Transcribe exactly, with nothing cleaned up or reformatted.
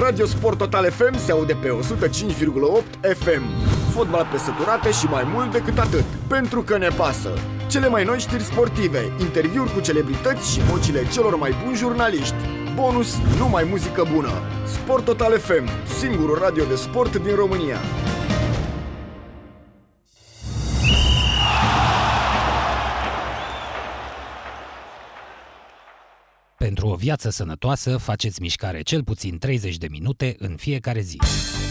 Radio Sport Total F M se aude pe o sută cinci virgulă opt F M. Fotbal pe săturate și mai mult decât atât, pentru că ne pasă. Cele mai noi știri sportive, interviuri cu celebrități și vocile celor mai buni jurnaliști. Bonus, numai muzică bună. Sport Total F M, singurul radio de sport din România. Pentru o viață sănătoasă, faceți mișcare cel puțin treizeci de minute în fiecare zi.